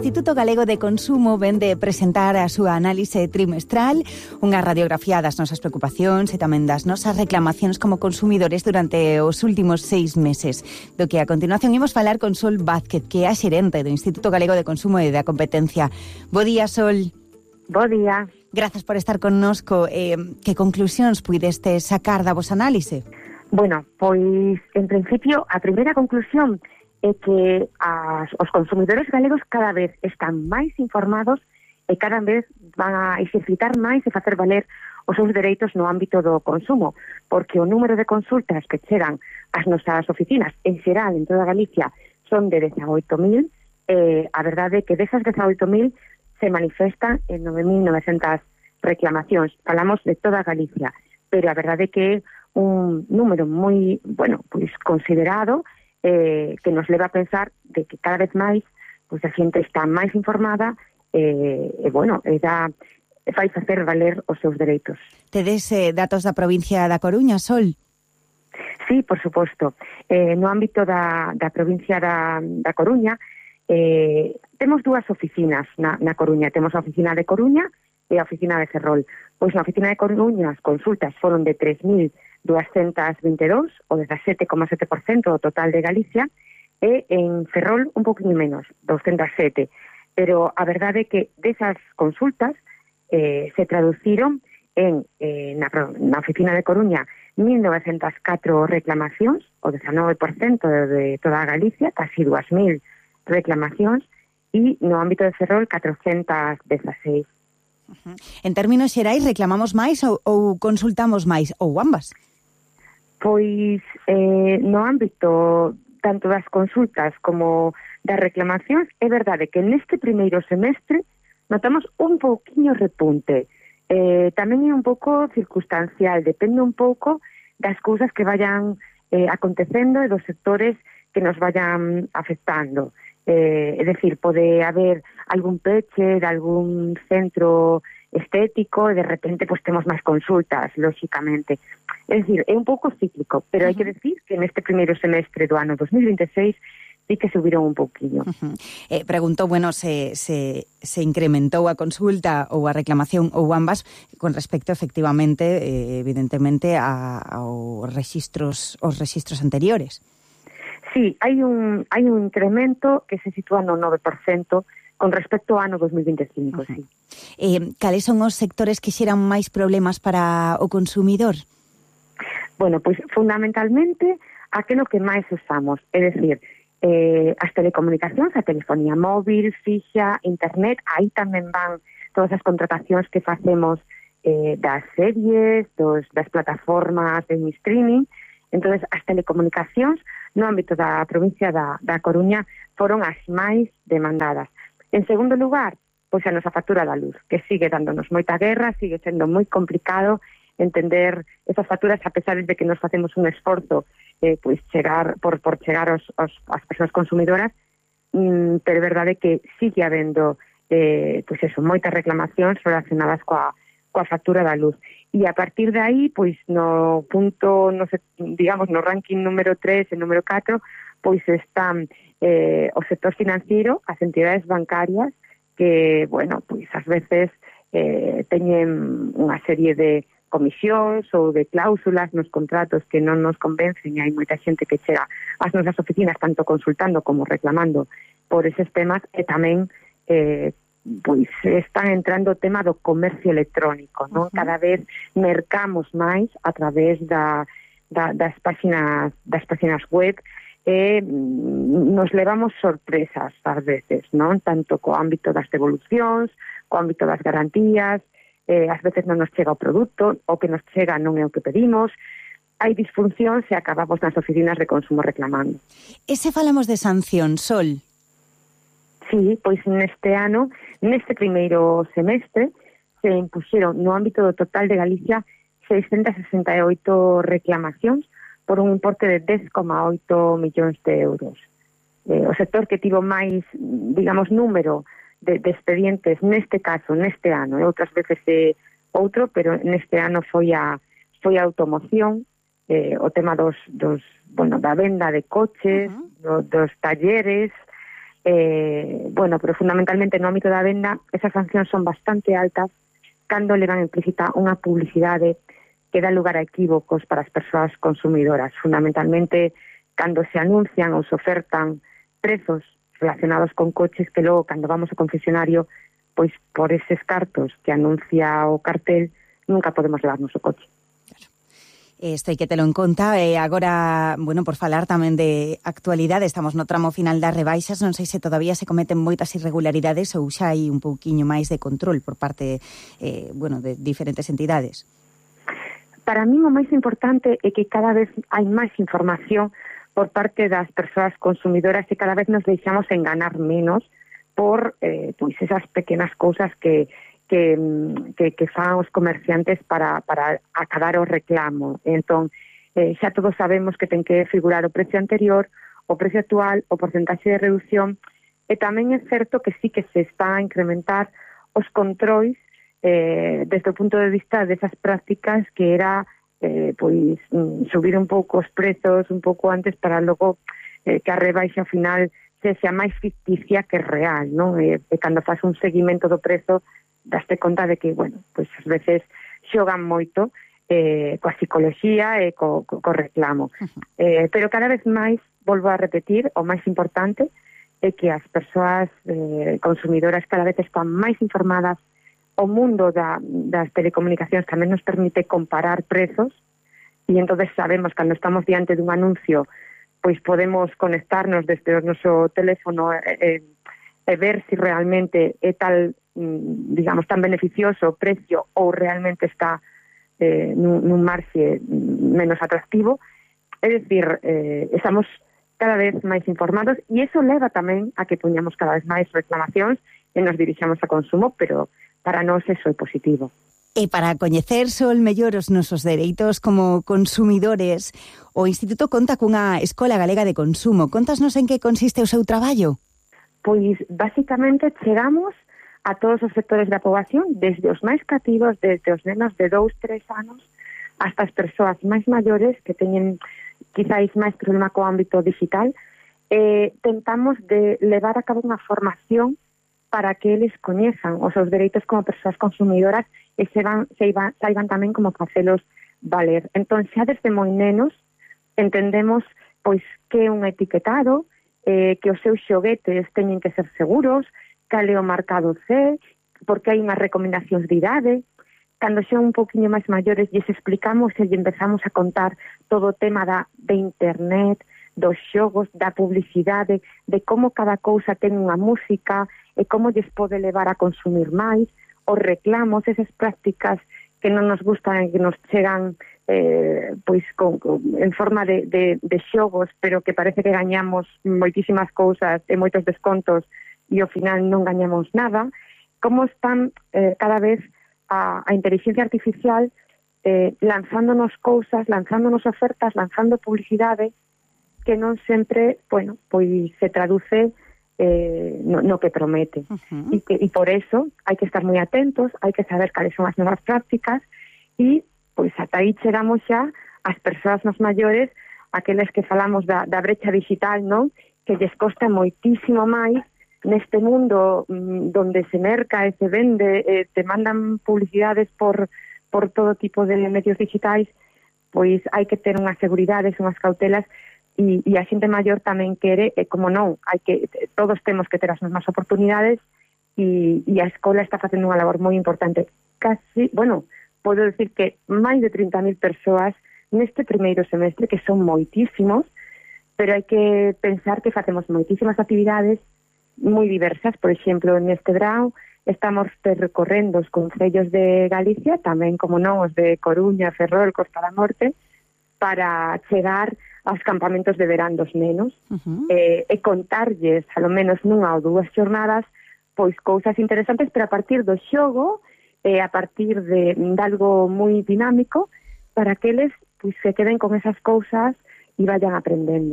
Instituto Galego de Consumo vende presentar a súa análise trimestral, unha radiografía das nosas preocupacións e tamén das nosas reclamacións como consumidores durante os últimos 6 meses. Do que a continuación imos falar con Sol Vázquez, que é a xerente do Instituto Galego de Consumo e da Competencia. Bo día, Sol. Bo día. Grazas por estar connosco. Que conclusións puideste sacar da vosa análise? Bueno, pois, en principio, a primeira conclusión é que os consumidores galegos cada vez están máis informados e cada vez van a exercitar máis e facer valer os seus dereitos no ámbito do consumo, porque o número de consultas que chegan ás nosas oficinas, en xeral, en toda Galicia, son de 18.000, a verdade é que desas 18.000 se manifestan en 9.900 reclamacións. Falamos de toda Galicia, pero a verdade é que é un número moi, bueno, pois considerado, que nos leva a pensar de que cada vez máis pois a xente está máis informada bueno, fai facer valer os seus dereitos. Tedes datos da provincia da Coruña, Sol? Sí, por suposto. No ámbito da provincia da Coruña temos dúas oficinas na Coruña. Temos a oficina de Coruña e a oficina de Ferrol. Pois na oficina de Coruña as consultas foron de 3.222, o 17,7% do total de Galicia, e en Ferrol un poquinho menos, 207. Pero a verdade é que desas consultas se traduciron na oficina de Coruña 1.904 reclamacións, o 19% de toda Galicia, casi 2.000 reclamacións, e no ámbito de Ferrol 416. En términos xerais, reclamamos máis ou consultamos máis, ou ambas? Pois no ámbito tanto das consultas como das reclamacións, é verdade que neste primeiro semestre notamos un pouquiño repunte. Tamén é un pouco circunstancial, depende un pouco das cousas que vayan acontecendo e dos sectores que nos vayan afectando. É dicir, pode haber algún peche de algún centro estético e de repente pues temos máis consultas, lóxicamente. É dicir, é un pouco cíclico, pero hai que decir que neste primeiro semestre do ano 2026 sí que subiron un pouquinho. Preguntou, bueno, se incrementou a consulta ou a reclamación ou ambas con respecto, efectivamente, evidentemente, aos registros anteriores. Sí, hai un incremento que se sitúa no 9% con respecto ao ano 2025, sí. Cales son os sectores que xeran máis problemas para o consumidor? Bueno, pois fundamentalmente aquilo que máis usamos, é dicir, as telecomunicacións, a telefonía móvil, fixa, internet, aí tamén van todas as contratacións que facemos das series, das plataformas de streaming. Entonces, as telecomunicacións no ámbito da provincia da Coruña foron as máis demandadas. En segundo lugar, pois a nosa factura da luz, que sigue dándonos moita guerra, sigue sendo moi complicado entender esas facturas, a pesar de que nos facemos un esforzo pois chegar por chegar ás persoas consumidoras, pero é verdade que sigue habendo pois eso, moitas reclamacións relacionadas coa factura da luz. E a partir de aí, pois no punto, digamos, no ranking número 3 e número 4, pois están o sector financiero, as entidades bancarias, que, bueno, pois ás veces teñen unha serie de comisións ou de cláusulas nos contratos que non nos convencen, e hai moita xente que chega ás nosas oficinas tanto consultando como reclamando por eses temas, e tamén pois están entrando o tema do comercio electrónico, non? Cada vez mercamos máis a través das páxinas web e nos levamos sorpresas ás veces, non? Tanto co ámbito das devolucións, co ámbito das garantías, ás veces non nos chega o produto, o que nos chega non é o que pedimos, hai disfuncións e acabamos nas oficinas de consumo reclamando. E se falamos de sanción, Sol? Sí, pois neste ano, neste primeiro semestre, se impuxeron no ámbito do total de Galicia 668 reclamacións por un importe de 10,8 millóns de euros. O sector que tivo máis, digamos, número de expedientes neste caso, neste ano, e outras veces outro, pero neste ano foi a automoción, o tema da venda de coches, dos talleres, pero fundamentalmente no ámbito da venda esas sancións son bastante altas cando levan implícita unha publicidade que dá lugar a equívocos para as persoas consumidoras, fundamentalmente cando se anuncian ou se ofertan prezos relacionados con coches que logo, cando vamos ao concesionario, pois por eses cartos que anuncia o cartel, nunca podemos levarnos o coche. Isto hai que telo en conta. Agora, por falar tamén de actualidade, estamos no tramo final das rebaixas, non sei se todavía se cometen moitas irregularidades ou xa hai un pouquiño máis de control por parte, de diferentes entidades. Para mí o máis importante é que cada vez hai máis información por parte das persoas consumidoras e cada vez nos deixamos enganar menos por esas pequenas cousas que fan os comerciantes para acabar o reclamo. Entón, xa todos sabemos que ten que figurar o precio anterior, o precio actual, o porcentaxe de reducción, e tamén é certo que sí que se está a incrementar os controis desde o punto de vista desas prácticas que era subir un pouco os prezos un pouco antes para logo que a rebaixa ao final sexa máis ficticia que real, non? E cando faz un seguimento do prezo daste conta de que, ás veces xogan moito coa psicoloxía e co reclamo. Pero cada vez máis, volvo a repetir, o máis importante é que as persoas consumidoras cada vez están máis informadas. O mundo das telecomunicacións tamén nos permite comparar prezos e entonces sabemos cando estamos diante dun anuncio pois podemos conectarnos desde o noso teléfono e ver se realmente é tal, tan beneficioso o precio ou realmente está nun marxe menos atractivo. É dicir, estamos cada vez máis informados e iso leva tamén a que poñamos cada vez máis reclamacións e nos dirixamos a consumo, pero para nós eso é positivo. E para coñecer sol mellor os nosos dereitos como consumidores, o Instituto conta cunha Escola Galega de Consumo. Contasnos en que consiste o seu traballo? Pois, basicamente, chegamos a todos os sectores da poboación, desde os máis cativos, desde os nenos de 2-3 anos, hasta as persoas máis maiores que teñen quizáis máis problema co ámbito digital. Tentamos de levar a cabo unha formación para que eles coñezan os seus dereitos como persoas consumidoras e saiban tamén como facelos valer. Entón, xa desde moi nenos entendemos pois que é un etiquetado, que os seus xoguetes teñen que ser seguros, cal é o marcado C, porque hai unhas recomendacións de idade. Cando xa un poquinho máis maiores lles explicamos e empezamos a contar todo o tema de internet, dos xogos, da publicidade, de como cada cousa ten unha música e como lles pode levar a consumir máis, os reclamos, esas prácticas que non nos gustan e que nos chegan en forma de xogos, pero que parece que gañamos moitísimas cousas e moitos descontos e ao final non gañamos nada. Como están cada vez a inteligencia artificial lanzándonos cousas, lanzándonos ofertas, lanzando publicidade que non sempre, se traduce no que promete. E por eso hai que estar moi atentos, hai que saber cales son as novas prácticas e, ata aí chegamos xa as persoas nos maiores, aqueles que falamos da brecha digital, non? Que lles costa moitísimo máis neste mundo donde se merca e se vende, te mandan publicidades por todo tipo de medios digitais, pois hai que ter unhas seguridades, unhas cautelas. E a xente maior tamén quere, como non, todos temos que ter as mesmas oportunidades e a escola está facendo unha labor moi importante. Podo decir que máis de 30.000 persoas neste primeiro semestre, que son moitísimos, pero hai que pensar que facemos moitísimas actividades moi diversas. Por exemplo, neste verão estamos percorrendo os concellos de Galicia, tamén, como non, os de Coruña, Ferrol, Costa da Morte, para chegar aos campamentos de verán dos nenos e contarlles, alo menos nunha ou dúas xornadas, cousas interesantes, pero a partir do xogo, a partir de algo moi dinámico, para que eles se queden con esas cousas e vayan aprendendo.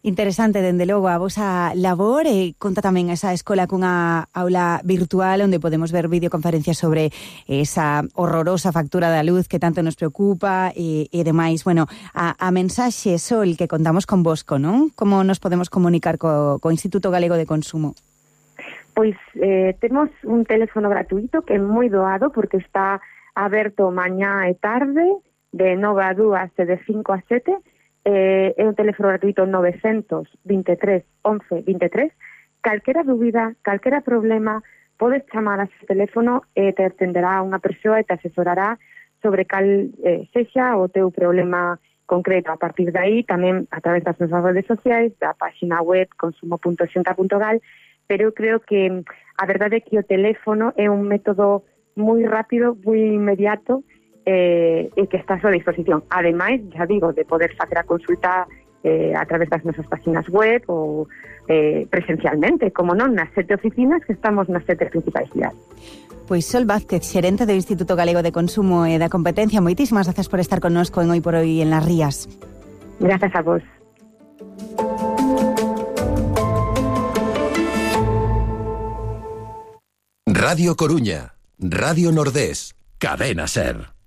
Interesante, dende logo, a vosa labor, e conta tamén esa escola cunha aula virtual onde podemos ver videoconferencias sobre esa horrorosa factura da luz que tanto nos preocupa e demais. Bueno, a mensaxe, Sol, que contamos con Bosco, non? Como nos podemos comunicar co Instituto Galego de Consumo? Pois temos un teléfono gratuito que é moi doado porque está aberto mañá e tarde de 9 a 2 e de 5 a 7. É un teléfono gratuito 923 11 23. Calquera dúbida, calquera problema, podes chamar a ese teléfono e te atenderá unha persoa e te asesorará sobre cal sexa o teu problema concreto. A partir de aí, tamén a través das nosas redes sociais, da página web consumo.xunta.gal, pero eu creo que a verdade é que o teléfono é un método moi rápido, moi inmediato, e que está a súa disposición. Ademais, já digo, de poder facer a consulta a través das nosas páginas web ou presencialmente, como non, nas 7 oficinas que estamos nas 7 principais cidades. Pois Sol Vázquez, xerente do Instituto Galego de Consumo e da Competencia, moitísimas gracias por estar connosco en Hoy por Hoy en Las Rías. Gracias a vos. Radio Coruña, Radio Nordés, Cadena Ser.